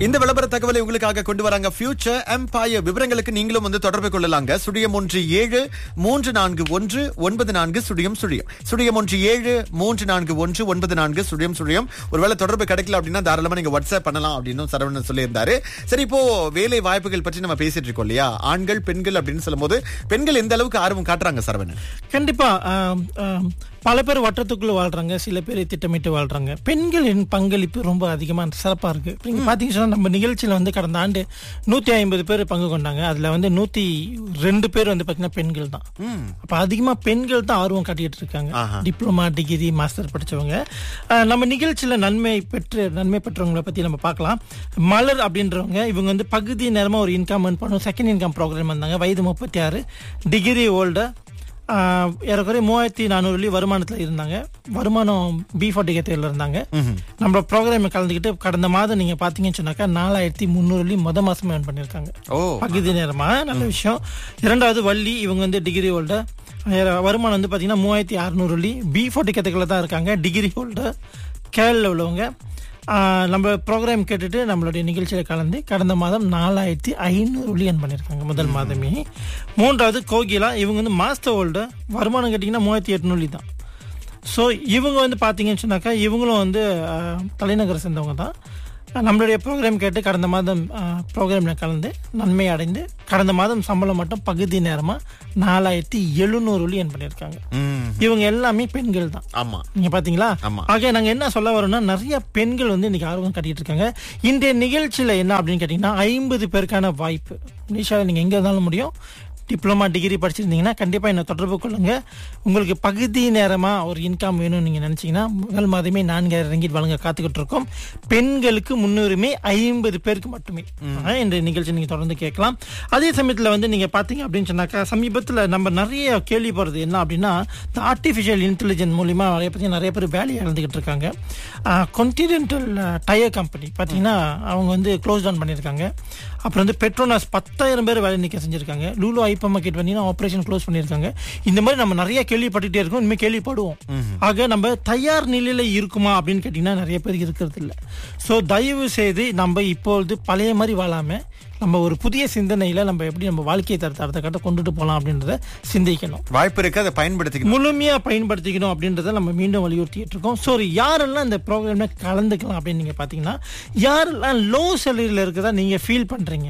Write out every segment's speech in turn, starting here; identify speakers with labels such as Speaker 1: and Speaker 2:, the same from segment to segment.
Speaker 1: இந்த விளம்பர தகவலை உங்களுக்காக கொண்டு வராங்க ஃபியூச்சர் எம்பயர். விவரங்களுக்கு நீங்களும் வந்து தொடர்பு கொள்ளலாங்க. 017-341-94-0. ஒருவேளை தொடர்பு கிடைக்கல அப்படின்னா தாராளமா நீங்க வாட்ஸ்அப் பண்ணலாம் அப்படின்னு சரவணன் சொல்லியிருந்தாரு. சரி, இப்போ வேலை வாய்ப்புகள் பற்றி நம்ம பேசிட்டு இருக்கோம் இல்லையா? ஆண்கள் பெண்கள் அப்படின்னு சொல்லும் போது பெண்கள் எந்த அளவுக்கு ஆர்வம் காட்டுறாங்க சரவணன்?
Speaker 2: கண்டிப்பா பல பேர் வட்டத்துக்குள்ள வாழ்றாங்க, சில பேர் திட்டமிட்டு வாழ்றாங்க. பெண்களின் பங்களிப்பு ரொம்ப அதிகமா சிறப்பா இருக்கு. நீங்க பாத்தீங்கன்னா நம்ம நிகழ்ச்சியில வந்து கடந்த ஆண்டு 150 பேர் பங்கு கொண்டாங்க. அதுல வந்து 102 பேர் வந்து பாத்தீங்கன்னா பெண்கள் தான். அப்ப அதிகமா பெண்கள் தான் ஆர்வம் காட்டிட்டு இருக்காங்க. டிப்ளமா, டிகிரி, மாஸ்டர் படிச்சவங்க. நம்ம நிகழ்ச்சியில நன்மை பெற்றவங்களை பத்தி நம்ம பார்க்கலாம். மலர் அப்படின்றவங்க, இவங்க வந்து பகுதி நேரமா ஒரு இன்கம் earn பண்ணும் செகண்ட் இன்கம் ப்ரோக்ராம் வந்தாங்க. வயது 36, டிகிரி ஹோல்டர், ஏறக்குறைய 3400 வருமானத்துல இருந்தாங்க. வருமானம் B40 கேட்டகரியில இருந்தாங்க. நம்ம ப்ரோக்ராம் கலந்துக்கிட்டு கடந்த மாதம் நீங்க பாத்தீங்கன்னு சொன்னாக்கா 4300 முத மாசமே earn பண்ணிருக்காங்க பகுதி நேரமா. நல்ல விஷயம். இரண்டாவது வள்ளி, இவங்க வந்து டிகிரி ஹோல்டர். வருமானம் வந்து பாத்தீங்கன்னா 3600 B40 கேட்டகரியில தான் இருக்காங்க. டிகிரி ஹோல்டர், கேரள உள்ளவங்க. நம்ம ப்ரோக்ராம் கேட்டுட்டு நம்மளுடைய நிகழ்ச்சியில கலந்து கடந்த மாதம் 4500 earn பண்ணிருக்காங்க முதல் மாதமே. மூன்றாவது கோகிலா, இவங்க வந்து மாஸ்டர் ஹோல்டர். வருமானம் கேட்டீங்கன்னா 3800 தான். ஸோ இவங்க வந்து பாத்தீங்கன்னு சொன்னாக்கா இவங்களும் வந்து தலைநகரை சேர்ந்தவங்க தான். நம்மளுடைய ப்ரோக்ராம் கேட்டு கடந்த மாதம் ப்ரோக்ராம்ல கலந்து நன்மை அடைந்து கடந்த மாதம் சம்பளம் மட்டும் பகுதி நேரமா 4700 earn பண்ணிருக்காங்க. இவங்க எல்லாமே பெண்கள் தான்.
Speaker 1: ஆமா,
Speaker 2: நீங்க பாத்தீங்களா? ஆக நாங்க என்ன சொல்ல வரோம்னா, நிறைய பெண்கள் வந்து இன்னைக்கு ஆர்வம் காட்டிட்டு இருக்காங்க. இன்றைய நிகழ்ச்சியில என்ன அப்படின்னு கேட்டீங்கன்னா 50 பேருக்கான வாய்ப்பு. மலேசியாவில் நீங்க எங்க இருந்தாலும் முடியும். டிப்ளமா, டிகிரி படிச்சிருந்தீங்கன்னா கண்டிப்பா என்ன தொடர்பு கொள்ளுங்க. உங்களுக்கு பகுதி நேரமா ஒரு இன்கம் வேணும்னு நீங்க நினைச்சீங்கன்னா முதல் மாதமே 4000 ரிங்கிட் வழங்க காத்துக்கிட்டு இருக்கோம். பெண்களுக்கு முன்னுரிமை 50 பேருக்கு மட்டுமே. இந்த நிகழ்ச்சி நீங்க தொடர்ந்து கேட்கலாம். அதே சமயத்துல வந்து நீங்க பாத்தீங்க அப்படின்னு சொன்னாக்கா சமீபத்துல நம்ம நிறைய கேள்விப்படுறது என்ன அப்படின்னா, இந்த ஆர்டிபிஷியல் இன்டெலிஜென்ஸ் மூலியமா நிறைய பேர் வேலையை இழந்துகிட்டு இருக்காங்க. கான்டினென்டல் டயர் கம்பெனி பாத்தீங்கன்னா அவங்க வந்து க்ளோஸ் டவுன் பண்ணிருக்காங்க. அப்புறம் வந்து பெட்ரோனாஸ் 10,000 பேர் வேலை நீக்கம் செஞ்சிருக்காங்க. லூலோ ஹைப்பர் மார்க்கெட் பண்ணீங்கன்னா ஆபரேஷன் க்ளோஸ் பண்ணிருக்காங்க. இந்த மாதிரி நம்ம நிறைய கேள்விப்பட்டுட்டே இருக்கோம், இனிமே கேள்விப்படுவோம். ஆக நம்ம தயார் நிலையில இருக்குமா அப்படின்னு கேட்டீங்கன்னா நிறைய பேருக்கு இருக்கிறது இல்லை. ஸோ தயவு செய்து நம்ம இப்பொழுது பழைய மாதிரி வாழாம நம்ம ஒரு புதிய சிந்தனையில நம்ம எப்படி நம்ம வாழ்க்கையை அடுத்த கட்ட கொண்டுட்டு போகலாம் அப்படின்றத சிந்திக்கணும்.
Speaker 1: வாய்ப்பு இருக்கு, அதை பயன்படுத்திக்கணும்,
Speaker 2: முழுமையா பயன்படுத்திக்கணும் அப்படின்றத நம்ம மீண்டும் வலியுறுத்திட்டு இருக்கோம். ஸோ யாரெல்லாம் இந்த ப்ரோக்ராம்ல கலந்துக்கலாம் அப்படின்னு நீங்க பாத்தீங்கன்னா, யாரெல்லாம் லோ சேலரியில இருக்கதா நீங்க ஃபீல் பண்றீங்க,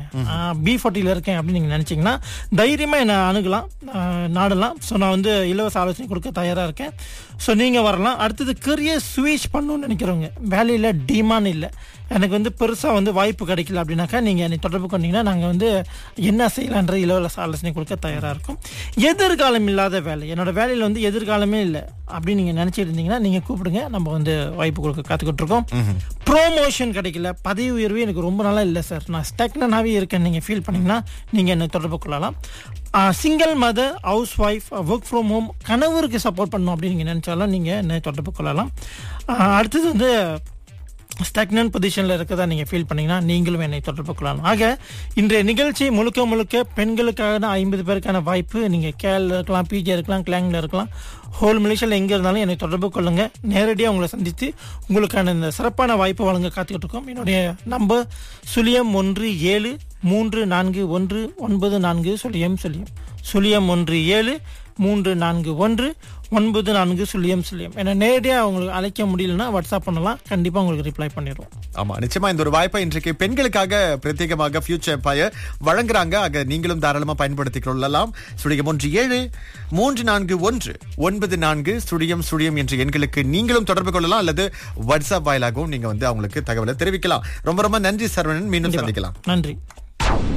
Speaker 2: B40 இருக்கேன் அப்படின்னு நீங்க நினைச்சீங்கன்னா தைரியமா என்ன அணுகலாம், நாடலாம். ஸோ நான் வந்து இலவச ஆலோசனை கொடுக்க தயாரா இருக்கேன். ஸோ நீங்க வரலாம். அடுத்தது கரியர் ஸ்விட்ச் பண்ணணும்னு நினைக்கிறவங்க, வேலையில டிமாண்ட் இல்லை, எனக்கு வந்து பெருசா வந்து வாய்ப்பு கிடைக்கல அப்படின்னாக்கா நீங்க என்னை தொடர்பு கொண்டீங்கன்னா நாங்க வந்து என்ன செய்யலான்ற இலவச ஆலோசனை கொடுக்க தயாரா இருக்கும். எதிர்காலம் இல்லாத வேலை, என்னோட வேலையில வந்து எதிர்காலமே இல்லை அப்படின்னு நீங்க நினைச்சிட்டு இருந்தீங்கன்னா நீங்க கூப்பிடுங்க, நம்ம வந்து வாய்ப்பு கொடுக்க காத்துக்கிட்டு இருக்கோம். ப்ரோமோஷன் கிடைக்கல, பதவி உயர்வு எனக்கு ரொம்ப நாளா இல்லை சார், நான் ஸ்டாக்னாவே இருக்கேன் நீங்க ஃபீல் பண்ணீங்கன்னா நீங்க என்ன தொடர்பு கொள்ளலாம். Single mother, house wife, work from home, கணவருக்கு சப்போர்ட் பண்ணணும் அப்படின்னு நீங்க நினைச்சாலும் நீங்க என்ன தொடர்பு கொள்ளலாம். அடுத்தது வந்து ஸ்டாக்னன்ட் பொசிஷன்ல இருக்கதா நீங்க ஃபீல் பண்ணீங்கன்னா நீங்களும் என்னை தொடர்பு கொள்ளலாம். ஆக இன்றைய நிகழ்ச்சி முழுக்க பெண்களுக்கான 50 பேருக்கான வாய்ப்பு. நீங்க கேரள இருக்கலாம், பிஜி இருக்கலாம், கிளாங்ல இருக்கலாம், ஹோல் மலேசியால எங்க இருந்தாலும் என்னை தொடர்பு கொள்ளுங்க. நேரடியாக உங்களை சந்தித்து உங்களுக்கான இந்த சிறப்பான வாய்ப்பு வழங்க காத்துக்கிட்டு இருக்கோம். என்னுடைய நம்பர் 017-341-9400. ஏன்னா நேரடியாக உங்களுக்கு அழைக்க முடியலன்னா வாட்ஸ்அப் பண்ணலாம், கண்டிப்பா உங்களுக்கு ரிப்ளை பண்ணிடுவோம்.
Speaker 1: ஆமா, நிச்சயமா இந்த ஒரு வாய்ப்பை இன்றைக்கு பெண்களுக்காக பிரத்யேகமாக ஃபியூச்சர் எம்பயர் வழங்குறாங்க. ஆக நீங்களும் தாராளமா பயன்படுத்திக் கொள்ளலாம். 017-341-9400 என்ற எண்களுக்கு நீங்களும் தொடர்பு கொள்ளலாம், அல்லது வாட்ஸ்அப் வாயிலாகவும் நீங்க வந்து அவங்களுக்கு தகவலை தெரிவிக்கலாம். ரொம்ப நன்றி சரவணன், மீண்டும் சந்திக்கலாம்.
Speaker 2: நன்றி.